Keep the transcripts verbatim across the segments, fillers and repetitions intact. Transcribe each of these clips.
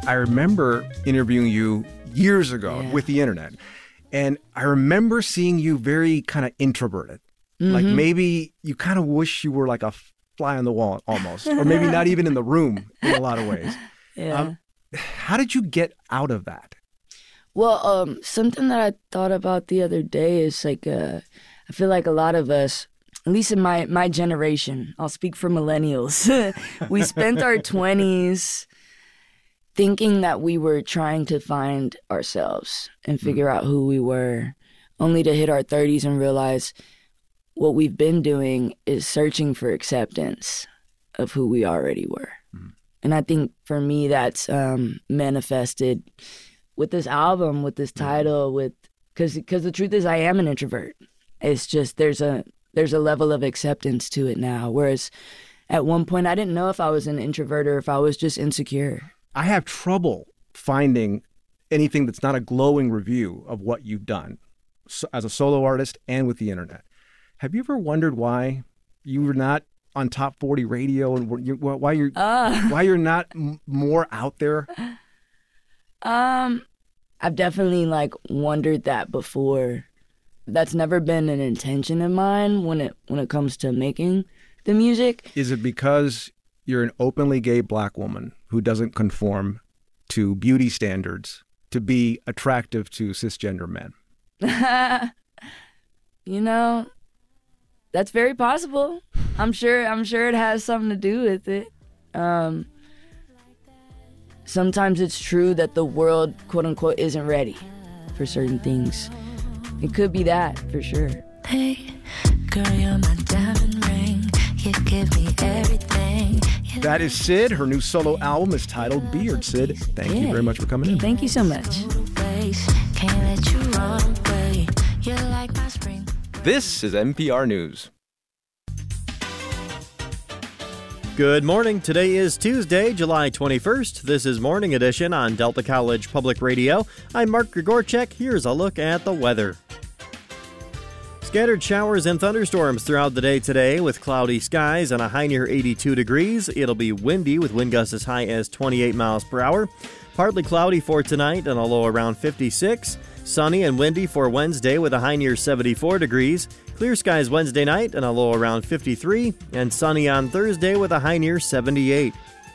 I remember interviewing you years ago yeah. with the internet. And I remember seeing you very kind of introverted. Mm-hmm. Like maybe you kind of wish you were like a fly on the wall almost, or maybe not even in the room in a lot of ways. Yeah. Um, how did you get out of that? Well, um, something that I thought about the other day is like, uh, I feel like a lot of us, at least in my, my generation, I'll speak for millennials, we spent our twenties thinking that we were trying to find ourselves and figure mm. out who we were, only to hit our thirties and realize what we've been doing is searching for acceptance of who we already were. Mm. And I think for me, that's um, manifested with this album, with this title, with because because the truth is I am an introvert. It's just there's a there's a level of acceptance to it now. Whereas at one point I didn't know if I was an introvert or if I was just insecure. I have trouble finding anything that's not a glowing review of what you've done so, as a solo artist and with the internet. Have you ever wondered why you were not on top forty radio and why you're uh, why you're not m- more out there? Um, I've definitely like wondered that before. That's never been an intention of mine when it when it comes to making the music. Is it because you're an openly gay black woman who doesn't conform to beauty standards to be attractive to cisgender men? You know, that's very possible. I'm sure I'm sure it has something to do with it. Um, sometimes it's true that the world, quote unquote, isn't ready for certain things. It could be that, for sure. Hey, girl, you're my diamond ring. You give me everything. That is Syd. Her new solo album is titled Beard. Syd, thank yeah. you very much for coming in. Thank you so much. This is N P R News. Good morning. Today is Tuesday, July twenty-first. This is Morning Edition on Delta College Public Radio. I'm Mark Grigorchek. Here's a look at the weather. Scattered showers and thunderstorms throughout the day today with cloudy skies and a high near eighty-two degrees. It'll be windy with wind gusts as high as twenty-eight miles per hour. Partly cloudy for tonight and a low around fifty-six. Sunny and windy for Wednesday with a high near seventy-four degrees. Clear skies Wednesday night and a low around fifty-three. And sunny on Thursday with a high near seventy-eight.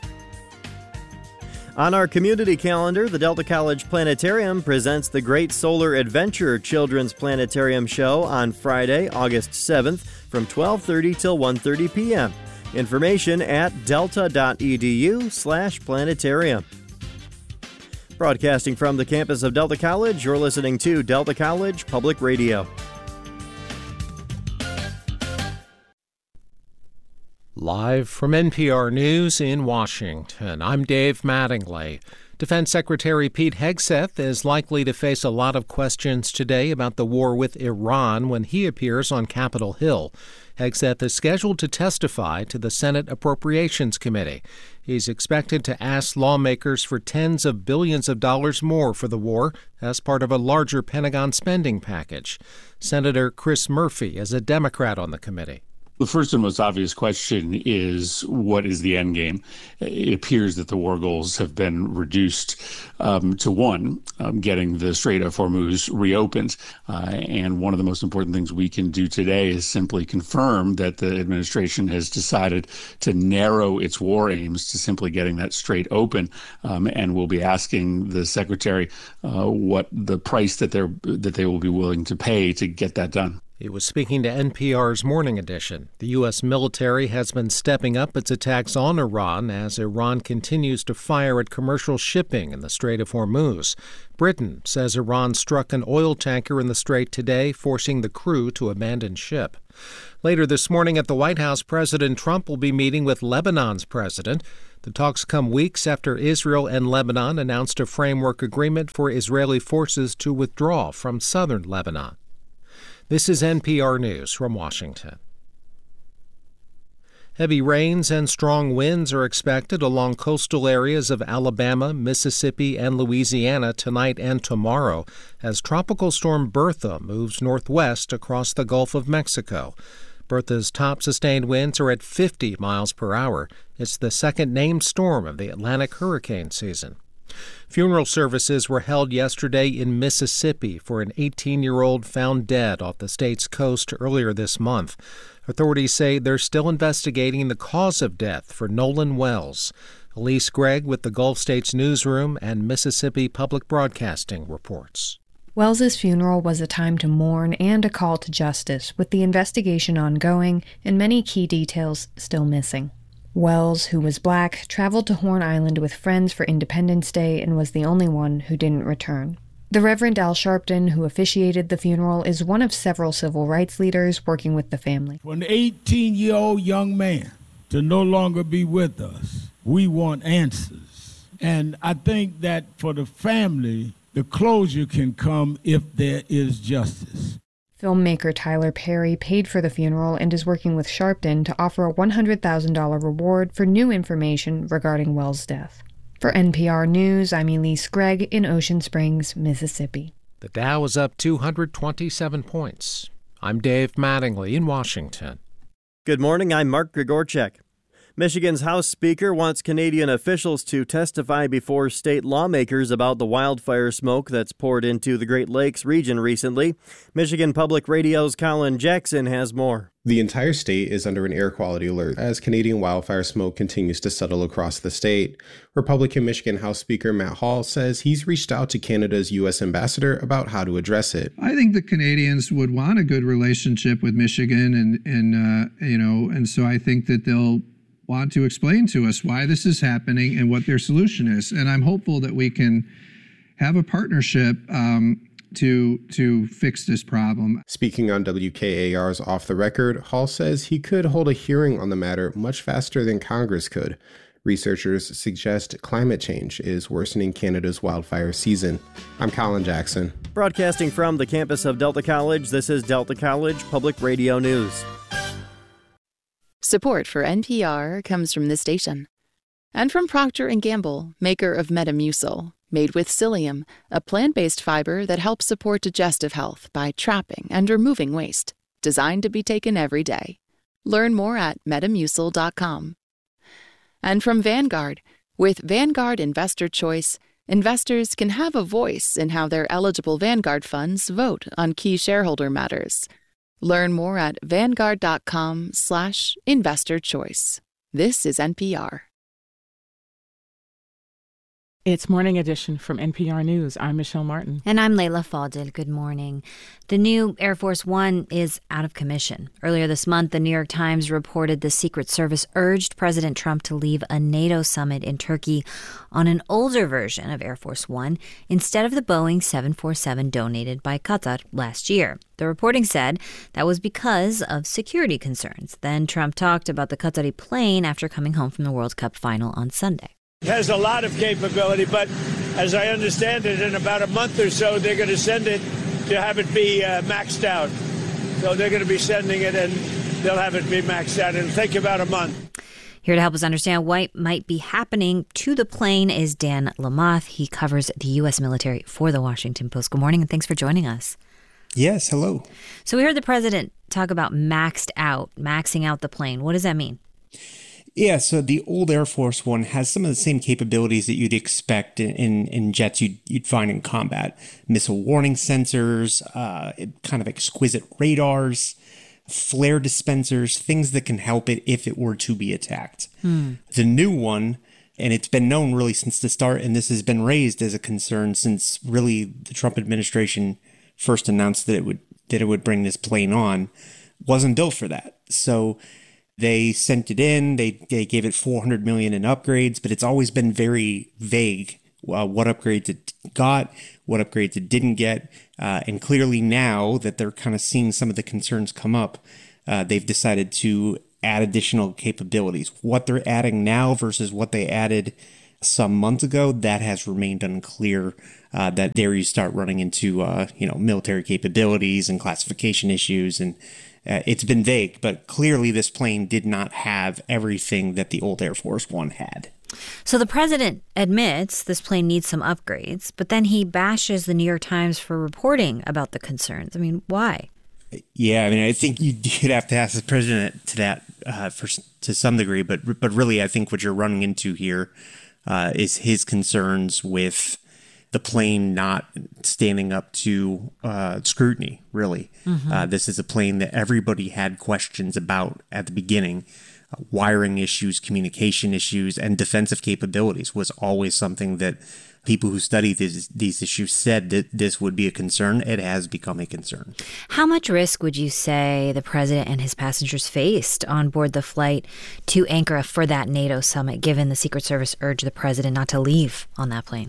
On our community calendar, the Delta College Planetarium presents the Great Solar Adventure Children's Planetarium Show on Friday, August seventh from twelve thirty till one thirty p.m. Information at delta.edu slash planetarium. Broadcasting from the campus of Delta College, you're listening to Delta College Public Radio. Live from N P R News in Washington, I'm Dave Mattingly. Defense Secretary Pete Hegseth is likely to face a lot of questions today about the war with Iran when he appears on Capitol Hill. Hegseth is scheduled to testify to the Senate Appropriations Committee. He's expected to ask lawmakers for tens of billions of dollars more for the war as part of a larger Pentagon spending package. Senator Chris Murphy is a Democrat on the committee. The first and most obvious question is, what is the end game? It appears that the war goals have been reduced um, to one, um, getting the Strait of Hormuz reopened. Uh, and one of the most important things we can do today is simply confirm that the administration has decided to narrow its war aims to simply getting that strait open. Um, and we'll be asking the secretary uh, what the price that they're that they will be willing to pay to get that done. He was speaking to N P R's Morning Edition. The U S military has been stepping up its attacks on Iran as Iran continues to fire at commercial shipping in the Strait of Hormuz. Britain says Iran struck an oil tanker in the strait today, forcing the crew to abandon ship. Later this morning at the White House, President Trump will be meeting with Lebanon's president. The talks come weeks after Israel and Lebanon announced a framework agreement for Israeli forces to withdraw from southern Lebanon. This is N P R News from Washington. Heavy rains and strong winds are expected along coastal areas of Alabama, Mississippi, and Louisiana tonight and tomorrow as Tropical Storm Bertha moves northwest across the Gulf of Mexico. Bertha's top sustained winds are at fifty miles per hour. It's the second named storm of the Atlantic hurricane season. Funeral services were held yesterday in Mississippi for an eighteen-year-old found dead off the state's coast earlier this month. Authorities say they're still investigating the cause of death for Nolan Wells. Elise Gregg with the Gulf States Newsroom and Mississippi Public Broadcasting reports. Wells's funeral was a time to mourn and a call to justice, with the investigation ongoing and many key details still missing. Wells, who was black, traveled to Horn Island with friends for Independence Day and was the only one who didn't return. The Reverend Al Sharpton, who officiated the funeral, is one of several civil rights leaders working with the family. For an eighteen-year-old young man to no longer be with us, we want answers. And I think that for the family, the closure can come if there is justice. Filmmaker Tyler Perry paid for the funeral and is working with Sharpton to offer a one hundred thousand dollars reward for new information regarding Wells' death. For N P R News, I'm Elise Gregg in Ocean Springs, Mississippi. The Dow is up two hundred twenty-seven points. I'm Dave Mattingly in Washington. Good morning, I'm Mark Grigorchek. Michigan's House Speaker wants Canadian officials to testify before state lawmakers about the wildfire smoke that's poured into the Great Lakes region recently. Michigan Public Radio's Colin Jackson has more. The entire state is under an air quality alert as Canadian wildfire smoke continues to settle across the state. Republican Michigan House Speaker Matt Hall says he's reached out to Canada's U S ambassador about how to address it. I think the Canadians would want a good relationship with Michigan, and, and uh, you know, and so I think that they'll want to explain to us why this is happening and what their solution is. And I'm hopeful that we can have a partnership um, to to fix this problem. Speaking on W K A R's Off the Record, Hall says he could hold a hearing on the matter much faster than Congress could. Researchers suggest climate change is worsening Canada's wildfire season. I'm Colin Jackson. Broadcasting from the campus of Delta College, this is Delta College Public Radio News. Support for N P R comes from this station and from Procter and Gamble, maker of Metamucil, made with psyllium, a plant-based fiber that helps support digestive health by trapping and removing waste, designed to be taken every day. Learn more at metamucil dot com. And from Vanguard, with Vanguard Investor Choice, investors can have a voice in how their eligible Vanguard funds vote on key shareholder matters. Learn more at vanguard.com slash investor choice. This is N P R. It's Morning Edition from N P R News. I'm Michelle Martin. And I'm Layla Fadel. Good morning. The new Air Force One is out of commission. Earlier this month, the New York Times reported the Secret Service urged President Trump to leave a NATO summit in Turkey on an older version of Air Force One instead of the Boeing seven forty-seven donated by Qatar last year. The reporting said that was because of security concerns. Then Trump talked about the Qatari plane after coming home from the World Cup final on Sunday. It has a lot of capability, but as I understand it, in about a month or so, they're going to send it to have it be uh, maxed out. So they're going to be sending it, and they'll have it be maxed out. It'll take about a month. Here to help us understand what might be happening to the plane is Dan Lamothe. He covers the U S military for the Washington Post. Good morning, and thanks for joining us. Yes, hello. So we heard the president talk about maxed out, maxing out the plane. What does that mean? Yeah, so the old Air Force One has some of the same capabilities that you'd expect in, in, in jets you'd, you'd find in combat. Missile warning sensors, uh, kind of exquisite radars, flare dispensers, things that can help it if it were to be attacked. Hmm. The new one, and it's been known really since the start, and this has been raised as a concern since really the Trump administration first announced that it would that it would bring this plane on, wasn't built for that. So they sent it in, they, they gave it four hundred million dollars in upgrades, but it's always been very vague uh, what upgrades it got, what upgrades it didn't get. Uh, and clearly now that they're kind of seeing some of the concerns come up, uh, they've decided to add additional capabilities. What they're adding now versus what they added some months ago, that has remained unclear. Uh, that there you start running into, uh, you know, military capabilities and classification issues, and uh, it's been vague, but clearly this plane did not have everything that the old Air Force One had. So the president admits this plane needs some upgrades, but then he bashes the New York Times for reporting about the concerns. I mean, why? Yeah, I mean, I think you'd, you'd have to ask the president to that uh, for, to some degree, but but really I think what you're running into here uh, is his concerns with the plane not standing up to uh, scrutiny, really. Mm-hmm. Uh, this is a plane that everybody had questions about at the beginning. Uh, wiring issues, communication issues, and defensive capabilities was always something that people who study these, these issues said that this would be a concern. It has become a concern. How much risk would you say the president and his passengers faced on board the flight to Ankara for that NATO summit, given the Secret Service urged the president not to leave on that plane?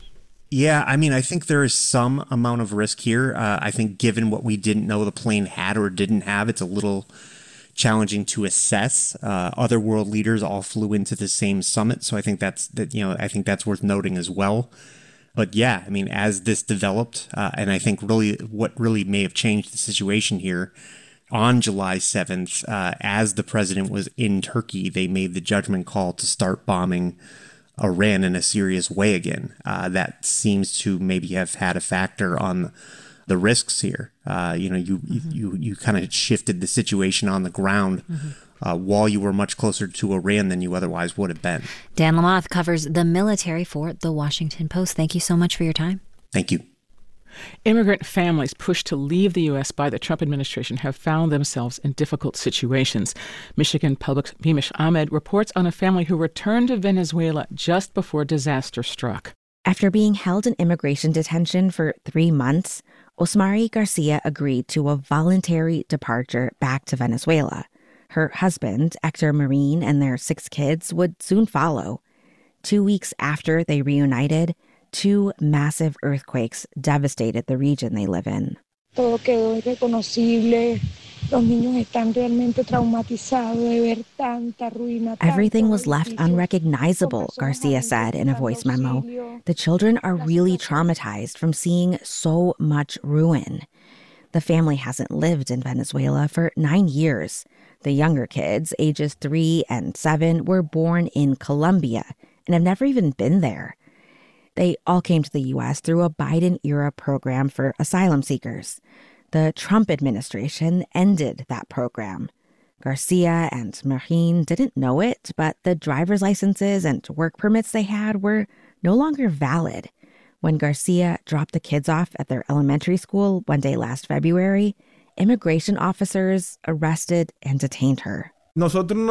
Yeah, I mean, I think there is some amount of risk here. Uh, I think given what we didn't know the plane had or didn't have, it's a little challenging to assess. Uh, other world leaders all flew into the same summit, so I think that's that. You know, I think that's worth noting as well. But yeah, I mean, as this developed, uh, and I think really what really may have changed the situation here on July seventh, uh, as the president was in Turkey, they made the judgment call to start bombing Iran in a serious way again. Uh, that seems to maybe have had a factor on the risks here. Uh, you know, you mm-hmm. you you kind of shifted the situation on the ground mm-hmm. uh, while you were much closer to Iran than you otherwise would have been. Dan Lamothe covers the military for The Washington Post. Thank you so much for your time. Thank you. Immigrant families pushed to leave the U S by the Trump administration have found themselves in difficult situations. Michigan Public's Beamish Ahmed reports on a family who returned to Venezuela just before disaster struck. After being held in immigration detention for three months, Osmari Garcia agreed to a voluntary departure back to Venezuela. Her husband, Hector Marin, and their six kids would soon follow. Two weeks after they reunited, two massive earthquakes devastated the region they live in. Todo quedó irreconocible. Los niños están realmente traumatizados de ver tanta ruina. Everything was left unrecognizable, Garcia said in a voice memo. The children are really traumatized from seeing so much ruin. The family hasn't lived in Venezuela for nine years. The younger kids, ages three and seven, were born in Colombia and have never even been there. They all came to the U S through a Biden-era program for asylum seekers. The Trump administration ended that program. Garcia and Marin didn't know it, but the driver's licenses and work permits they had were no longer valid. When Garcia dropped the kids off at their elementary school one day last February, immigration officers arrested and detained her. We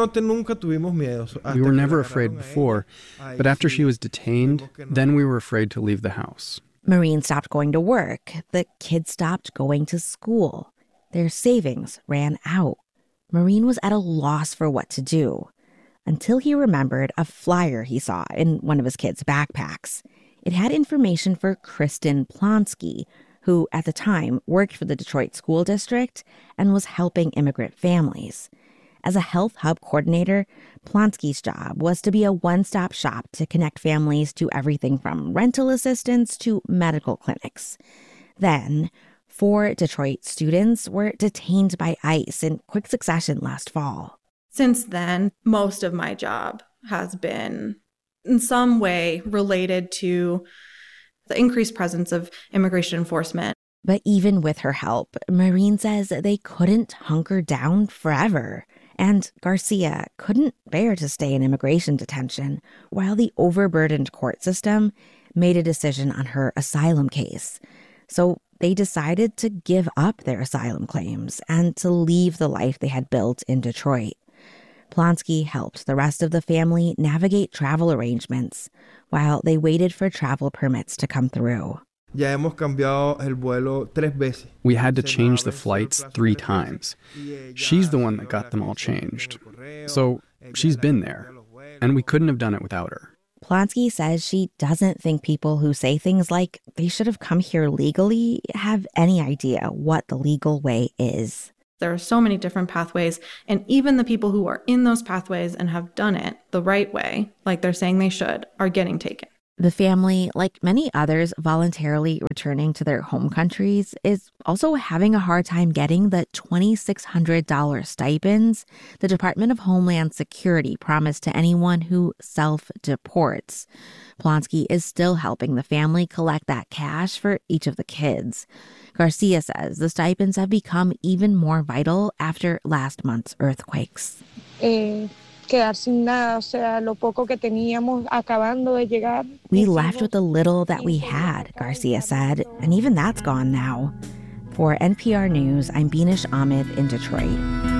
were never afraid before, but after she was detained, then we were afraid to leave the house. Marin stopped going to work. The kids stopped going to school. Their savings ran out. Marin was at a loss for what to do, until he remembered a flyer he saw in one of his kids' backpacks. It had information for Kristen Plonsky, who at the time worked for the Detroit School District and was helping immigrant families. As a health hub coordinator, Plonsky's job was to be a one-stop shop to connect families to everything from rental assistance to medical clinics. Then, four Detroit students were detained by ICE in quick succession last fall. Since then, most of my job has been in some way related to the increased presence of immigration enforcement. But even with her help, Marin says they couldn't hunker down forever. And Garcia couldn't bear to stay in immigration detention while the overburdened court system made a decision on her asylum case. So they decided to give up their asylum claims and to leave the life they had built in Detroit. Plonsky helped the rest of the family navigate travel arrangements while they waited for travel permits to come through. We had to change the flights three times. She's the one that got them all changed. So she's been there, and we couldn't have done it without her. Plonsky says she doesn't think people who say things like they should have come here legally have any idea what the legal way is. There are so many different pathways, and even the people who are in those pathways and have done it the right way, like they're saying they should, are getting taken. The family, like many others voluntarily returning to their home countries, is also having a hard time getting the two thousand six hundred dollars stipends the Department of Homeland Security promised to anyone who self-deports. Plonsky is still helping the family collect that cash for each of the kids. Garcia says the stipends have become even more vital after last month's earthquakes. Eh, quedar sin nada, o sea, lo poco que teníamos acabando de llegar. We left with the little that we had, Garcia said, and even that's gone now. For N P R News, I'm Beanish Ahmed in Detroit.